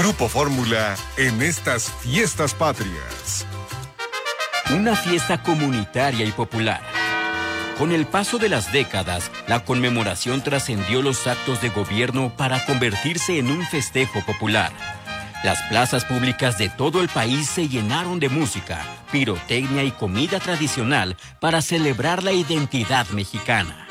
Grupo Fórmula en estas fiestas patrias. Una fiesta comunitaria y popular. Con el paso de las décadas, la conmemoración trascendió los actos de gobierno para convertirse en un festejo popular. Las plazas públicas de todo el país se llenaron de música, pirotecnia y comida tradicional para celebrar la identidad mexicana.